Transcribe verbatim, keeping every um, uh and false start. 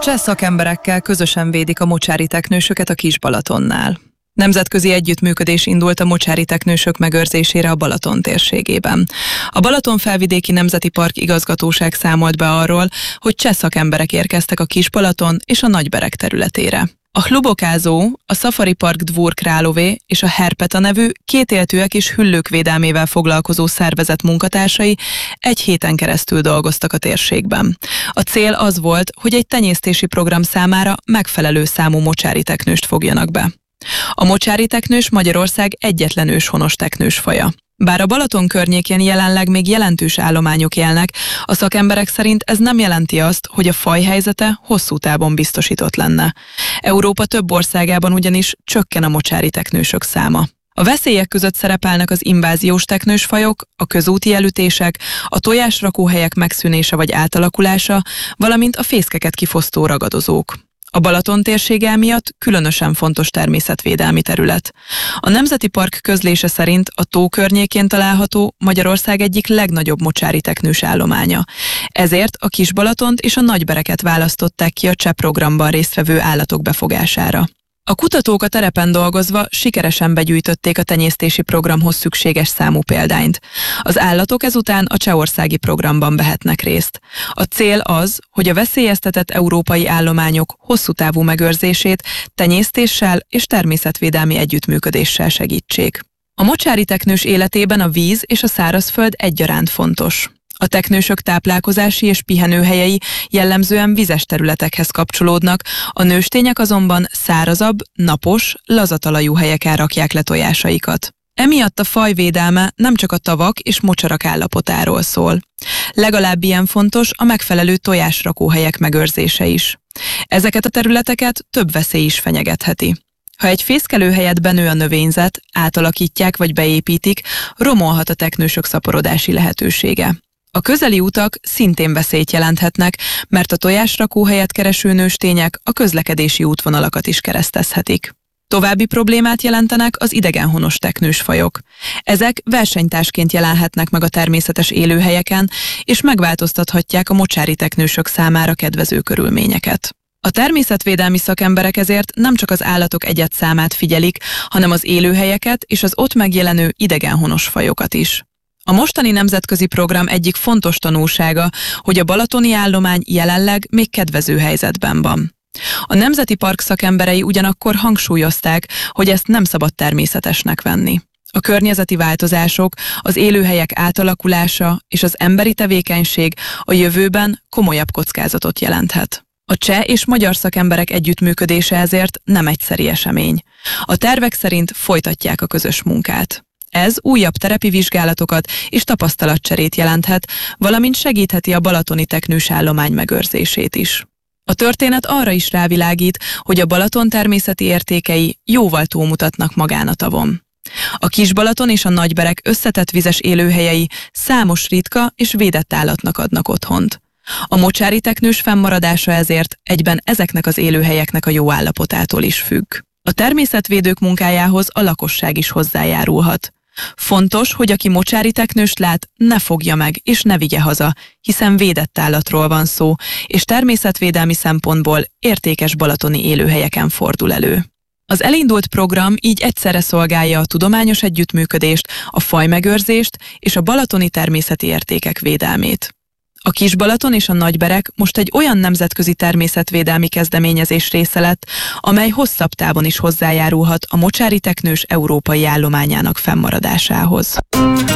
Cseh szakemberekkel közösen védik a mocsári teknősöket a Kis-Balatonnál. Nemzetközi együttműködés indult a mocsári teknősök megőrzésére a Balaton térségében. A Balaton-felvidéki Nemzeti Park igazgatóság számolt be arról, hogy cseh szakemberek érkeztek a Kis-Balaton és a Nagybereg területére. A Hlubokázó, a Safari Park Dvůr Králové és a Herpeta nevű kétéltűek és hüllők védelmével foglalkozó szervezet munkatársai egy héten keresztül dolgoztak a térségben. A cél az volt, hogy egy tenyésztési program számára megfelelő számú mocsári teknőst fogjanak be. A mocsári teknős Magyarország egyetlen őshonos teknős faja. Bár a Balaton környékén jelenleg még jelentős állományok élnek, a szakemberek szerint ez nem jelenti azt, hogy a faj helyzete hosszú távon biztosított lenne. Európa több országában ugyanis csökken a mocsári teknősök száma. A veszélyek között szerepelnek az inváziós teknősfajok, a közúti elütések, a tojásrakóhelyek megszűnése vagy átalakulása, valamint a fészkeket kifosztó ragadozók. A Balaton térsége miatt különösen fontos természetvédelmi terület. A Nemzeti Park közlése szerint a tó környékén található Magyarország egyik legnagyobb mocsári teknős állománya. Ezért a Kis-Balatont és a Nagybereket választották ki a cseh programban résztvevő állatok befogására. A kutatók a terepen dolgozva sikeresen begyűjtötték a tenyésztési programhoz szükséges számú példányt. Az állatok ezután a csehországi programban vehetnek részt. A cél az, hogy a veszélyeztetett európai állományok hosszú távú megőrzését tenyésztéssel és természetvédelmi együttműködéssel segítsék. A mocsári teknős életében a víz és a szárazföld egyaránt fontos. A teknősök táplálkozási és pihenőhelyei jellemzően vizes területekhez kapcsolódnak, a nőstények azonban szárazabb, napos, lazatalajú helyeken rakják le tojásaikat. Emiatt a faj védelme nem csak a tavak és mocsarak állapotáról szól. Legalább ilyen fontos a megfelelő tojásrakóhelyek megőrzése is. Ezeket a területeket több veszély is fenyegetheti. Ha egy fészkelőhelyet benő a növényzet, átalakítják vagy beépítik, romolhat a teknősök szaporodási lehetősége. A közeli utak szintén veszélyt jelenthetnek, mert a tojásrakóhelyet kereső nőstények a közlekedési útvonalakat is keresztezhetik. További problémát jelentenek az idegenhonos teknősfajok. Ezek versenytársként jelenhetnek meg a természetes élőhelyeken, és megváltoztathatják a mocsári teknősök számára kedvező körülményeket. A természetvédelmi szakemberek ezért nem csak az állatok egyedszámát figyelik, hanem az élőhelyeket és az ott megjelenő idegenhonos fajokat is. A mostani nemzetközi program egyik fontos tanulsága, hogy a balatoni állomány jelenleg még kedvező helyzetben van. A Nemzeti Park szakemberei ugyanakkor hangsúlyozták, hogy ezt nem szabad természetesnek venni. A környezeti változások, az élőhelyek átalakulása és az emberi tevékenység a jövőben komolyabb kockázatot jelenthet. A cseh és magyar szakemberek együttműködése ezért nem egyszeri esemény. A tervek szerint folytatják a közös munkát. Ez újabb terepi vizsgálatokat és tapasztalatcserét jelenthet, valamint segítheti a balatoni teknős állomány megőrzését is. A történet arra is rávilágít, hogy a Balaton természeti értékei jóval túlmutatnak magán a tavon. A Kis-Balaton és a Nagybereg összetett vizes élőhelyei számos ritka és védett állatnak adnak otthont. A mocsári teknős fennmaradása ezért egyben ezeknek az élőhelyeknek a jó állapotától is függ. A természetvédők munkájához a lakosság is hozzájárulhat. Fontos, hogy aki mocsári teknőst lát, ne fogja meg és ne vigye haza, hiszen védett állatról van szó, és természetvédelmi szempontból értékes balatoni élőhelyeken fordul elő. Az elindult program így egyszerre szolgálja a tudományos együttműködést, a fajmegőrzést és a balatoni természeti értékek védelmét. A Kis-Balaton és a Nagybereg most egy olyan nemzetközi természetvédelmi kezdeményezés része lett, amely hosszabb távon is hozzájárulhat a mocsári teknős európai állományának fennmaradásához.